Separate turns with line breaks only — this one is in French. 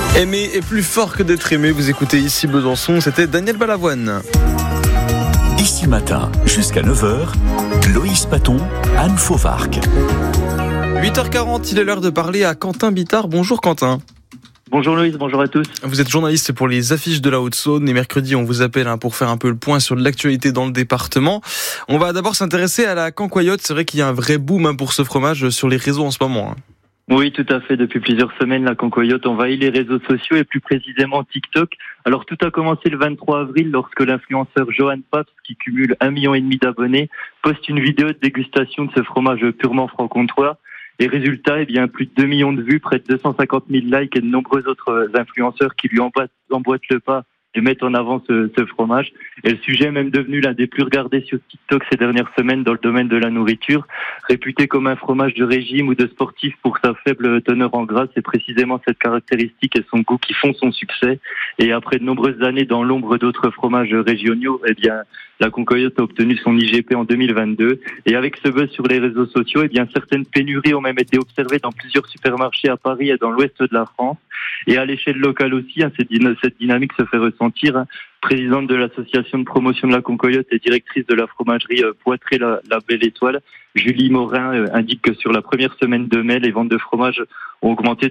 Aimer est plus fort que d'être aimé. Vous écoutez ici Besançon, c'était Daniel Balavoine.
Ici Matin, jusqu'à 9h, Loïs Paton, Anne Fauvarc.
8h40, il est l'heure de parler à Quentin Bittard. Bonjour Quentin.
Bonjour Loïs, bonjour à tous.
Vous êtes journaliste pour les affiches de la Haute-Saône et mercredi on vous appelle pour faire un peu le point sur l'actualité dans le département. On va d'abord s'intéresser à la cancoyote. C'est vrai qu'il y a un vrai boom pour ce fromage sur les réseaux en ce moment.
Oui, tout à fait. Depuis plusieurs semaines, la cancoyote envahit les réseaux sociaux et plus précisément TikTok. Alors tout a commencé le 23 avril lorsque l'influenceur Johan Pabst, qui cumule 1,5 million d'abonnés, poste une vidéo de dégustation de ce fromage purement franc-comtois. Et résultat, plus de 2 millions de vues, près de 250 000 likes et de nombreux autres influenceurs qui lui emboîtent le pas et mettent en avant ce fromage. Et le sujet est même devenu l'un des plus regardés sur TikTok ces dernières semaines dans le domaine de la nourriture. Réputé comme un fromage de régime ou de sportif pour sa faible teneur en gras, c'est précisément cette caractéristique et son goût qui font son succès. Et après de nombreuses années dans l'ombre d'autres fromages régionaux, la cancoyote a obtenu son IGP en 2022. Et avec ce buzz sur les réseaux sociaux, certaines pénuries ont même été observées dans plusieurs supermarchés à Paris et dans l'ouest de la France. Et à l'échelle locale aussi, cette dynamique se fait ressentir. Présidente de l'association de promotion de la cancoyote et directrice de la fromagerie Poitré la Belle Étoile, Julie Morin indique que sur la première semaine de mai, les ventes de fromage ont augmenté